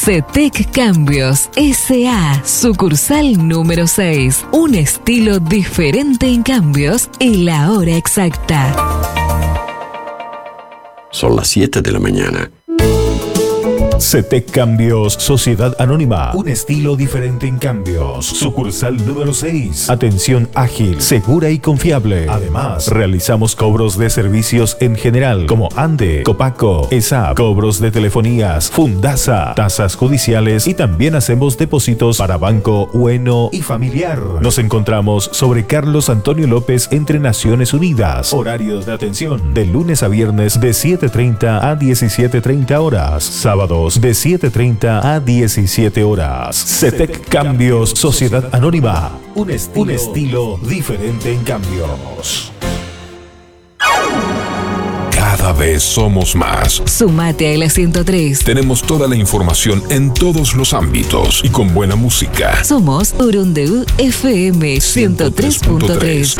CETEC Cambios S.A. Sucursal número 6. Un estilo diferente en cambios y la hora exacta. Son las 7 de la mañana. CETEC Cambios, Sociedad Anónima. Un estilo diferente en cambios. Sucursal número 6. Atención ágil, segura y confiable. Además, realizamos cobros de servicios en general, como ANDE, Copaco, ESAP, cobros de telefonías, Fundasa, tasas judiciales y también hacemos depósitos para Banco Bueno y Familiar. Nos encontramos sobre Carlos Antonio López entre Naciones Unidas. Horarios de atención de lunes a viernes de 7:30 a 17:30 horas. Sábados de 7:30 a 17 horas. CETEC Cambios, Sociedad Anónima. Un estilo diferente en cambios. Cada vez somos más. Sumate a la 103. Tenemos toda la información en todos los ámbitos y con buena música. Somos Urundeu FM 103.3.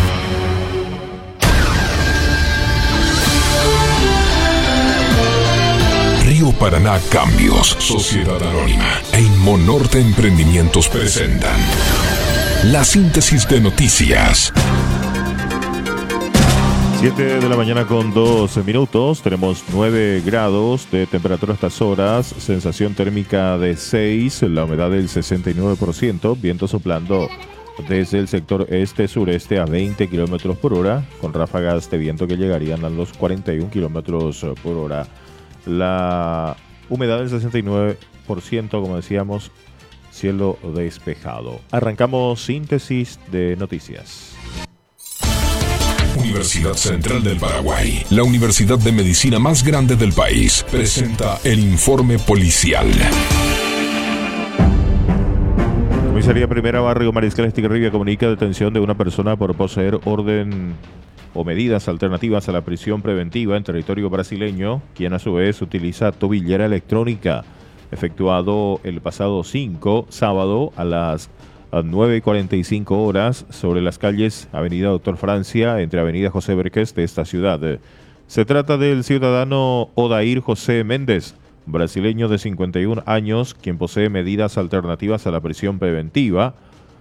Río Paraná Cambios, Sociedad Anónima e Inmonorte Emprendimientos presentan la síntesis de noticias. 7 de la mañana con 12 minutos. Tenemos 9 grados de temperatura a estas horas. Sensación térmica de 6. La humedad del 69%. Viento soplando desde el sector este-sureste a 20 kilómetros por hora, con ráfagas de viento que llegarían a los 41 kilómetros por hora. La humedad del 69%, como decíamos, cielo despejado. Arrancamos síntesis de noticias. Universidad Central del Paraguay, la universidad de medicina más grande del país, presenta el informe policial. Comisaría Primera Barrio Mariscal Estigarribia comunica detención de una persona por poseer orden o medidas alternativas a la prisión preventiva en territorio brasileño, quien a su vez utiliza tobillera electrónica, efectuado el pasado sábado a las 9:45 horas sobre las calles Avenida Doctor Francia entre Avenida José Berqués de esta ciudad. Se trata del ciudadano Odair José Méndez, brasileño de 51 años, quien posee medidas alternativas a la prisión preventiva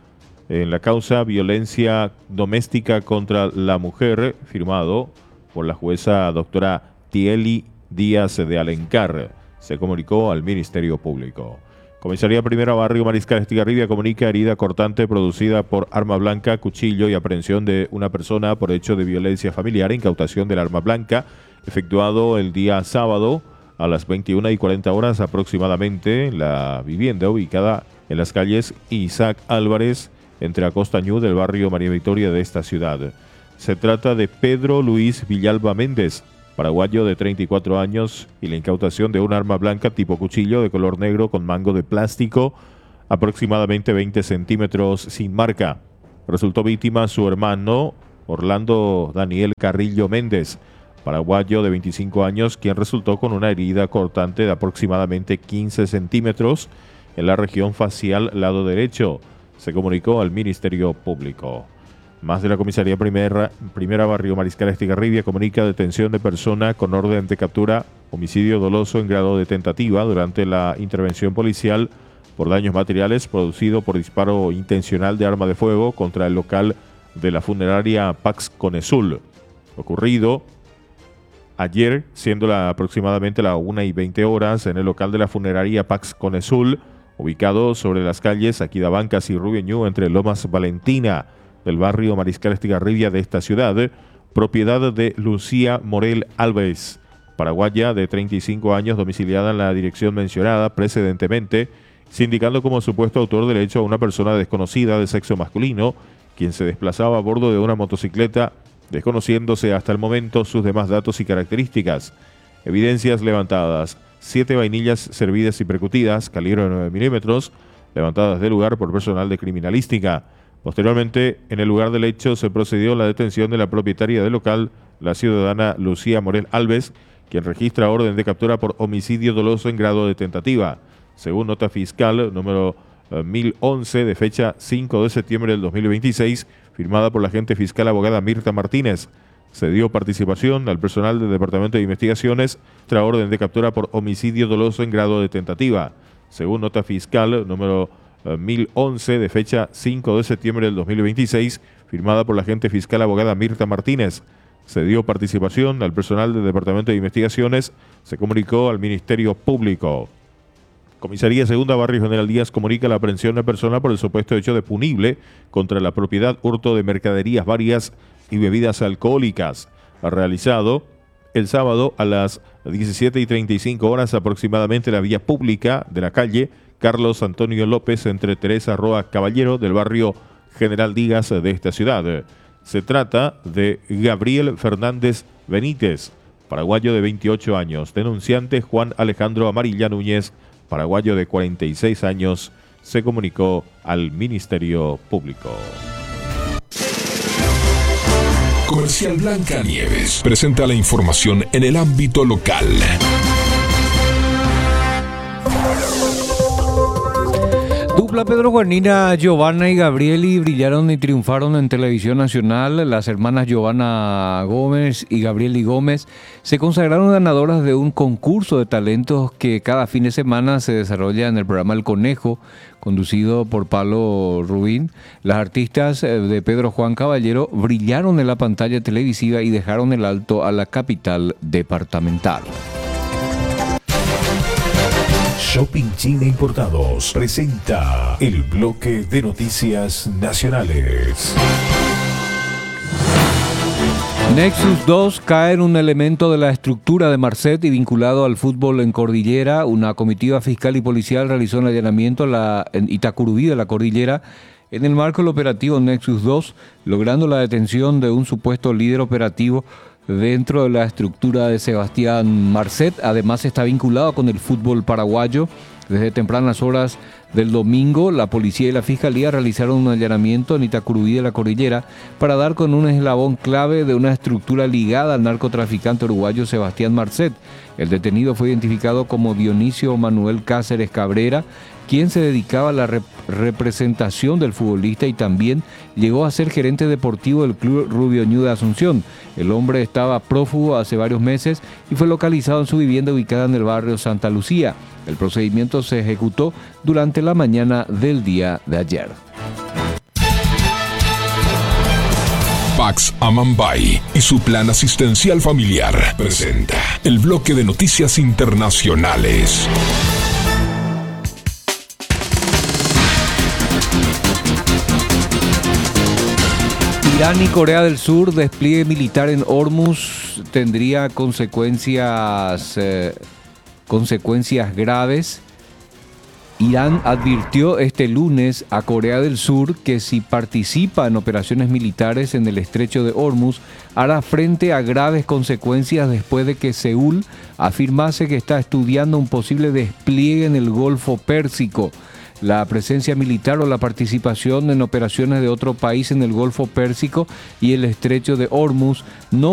en la causa violencia doméstica contra la mujer, firmado por la jueza doctora Tieli Díaz de Alencar. Se comunicó al Ministerio Público. Comisaría Primera Barrio Mariscal Estigarribia comunica herida cortante producida por arma blanca, cuchillo y aprehensión de una persona por hecho de violencia familiar, incautación del arma blanca, efectuado el día sábado a las 21:40 horas aproximadamente en la vivienda ubicada en las calles Isaac Álvarez, entre Acostañú del barrio María Victoria de esta ciudad. Se trata de Pedro Luis Villalba Méndez, paraguayo de 34 años, y la incautación de un arma blanca tipo cuchillo de color negro con mango de plástico, aproximadamente 20 centímetros, sin marca. Resultó víctima su hermano Orlando Daniel Carrillo Méndez, paraguayo de 25 años, quien resultó con una herida cortante de aproximadamente 15 centímetros en la región facial lado derecho. Se comunicó al Ministerio Público. Más de la Comisaría Primera Barrio Mariscal Estigarribia comunica detención de persona con orden de captura, homicidio doloso en grado de tentativa durante la intervención policial por daños materiales producido por disparo intencional de arma de fuego contra el local de la funeraria Pax Conesul. Ocurrido ayer, siendo aproximadamente las 1:20 horas, en el local de la funeraria Pax Conesul, ubicado sobre las calles Aquidabancas y Rubeñú, entre Lomas Valentina, del barrio Mariscal Estigarribia de esta ciudad, propiedad de Lucía Morel Alves, paraguaya de 35 años, domiciliada en la dirección mencionada precedentemente, sindicando como supuesto autor del hecho a una persona desconocida de sexo masculino, quien se desplazaba a bordo de una motocicleta, desconociéndose hasta el momento sus demás datos y características. Evidencias levantadas: 7 vainillas servidas y percutidas, calibre 9 milímetros, levantadas del lugar por personal de criminalística. Posteriormente, en el lugar del hecho se procedió a la detención de la propietaria del local, la ciudadana Lucía Morel Alves, quien registra orden de captura por homicidio doloso en grado de tentativa. Según nota fiscal número 1011 de fecha 5 de septiembre del 2026, firmada por la agente fiscal abogada Mirta Martínez, se dio participación al personal del Departamento de Investigaciones tras orden de captura por homicidio doloso en grado de tentativa. según nota fiscal número 1011 de fecha 5 de septiembre del 2026, firmada por la agente fiscal abogada Mirta Martínez. Se dio participación al personal del Departamento de Investigaciones, se comunicó al Ministerio Público. Comisaría Segunda Barrio General Díaz comunica la aprehensión de persona por el supuesto hecho de punible contra la propiedad, hurto de mercaderías varias y bebidas alcohólicas, realizado el sábado a las 17:35 aproximadamente en la vía pública de la calle Carlos Antonio López entre Teresa Roa Caballero del barrio General Díaz de esta ciudad. Se trata de Gabriel Fernández Benítez, paraguayo de 28 años, denunciante Juan Alejandro Amarilla Núñez, paraguayo de 46 años, se comunicó al Ministerio Público. Comercial Blancanieves presenta la información en el ámbito local. Dupla Pedro Juanina, Giovanna y Gabrieli brillaron y triunfaron en Televisión Nacional. Las hermanas Giovanna Gómez y Gabrieli Gómez se consagraron ganadoras de un concurso de talentos que cada fin de semana se desarrolla en el programa El Conejo, conducido por Pablo Rubín. Las artistas de Pedro Juan Caballero brillaron en la pantalla televisiva y dejaron el alto a la capital departamental. Shopping China Importados presenta el bloque de noticias nacionales. Nexus 2 cae en un elemento de la estructura de Marcet y vinculado al fútbol en Cordillera. Una comitiva fiscal y policial realizó un allanamiento en Itacurubí de la Cordillera en el marco del operativo Nexus 2, logrando la detención de un supuesto líder operativo dentro de la estructura de Sebastián Marcet. Además está vinculado con el fútbol paraguayo. Desde tempranas horas del domingo, la policía y la fiscalía realizaron un allanamiento en Itacurubí de la Cordillera para dar con un eslabón clave de una estructura ligada al narcotraficante uruguayo Sebastián Marcet. El detenido fue identificado como Dionisio Manuel Cáceres Cabrera, quien se dedicaba a la representación del futbolista y también llegó a ser gerente deportivo del club Rubio Ñu de Asunción. El hombre estaba prófugo hace varios meses y fue localizado en su vivienda ubicada en el barrio Santa Lucía. El procedimiento se ejecutó durante la mañana del día de ayer. Pax Amambay y su plan asistencial familiar presenta el bloque de noticias internacionales. Irán y Corea del Sur, despliegue militar en Hormuz tendría consecuencias graves. Irán advirtió este lunes a Corea del Sur que si participa en operaciones militares en el estrecho de Hormuz, hará frente a graves consecuencias después de que Seúl afirmase que está estudiando un posible despliegue en el Golfo Pérsico. La presencia militar o la participación en operaciones de otro país en el Golfo Pérsico y el estrecho de Hormuz no